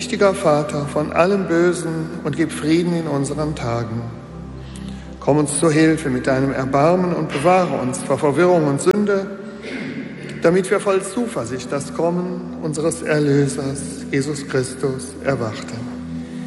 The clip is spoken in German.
Allmächtiger Vater, von allem Bösen und gib Frieden in unseren Tagen. Komm uns zur Hilfe mit deinem Erbarmen und bewahre uns vor Verwirrung und Sünde, damit wir voll Zuversicht das Kommen unseres Erlösers, Jesus Christus, erwarten.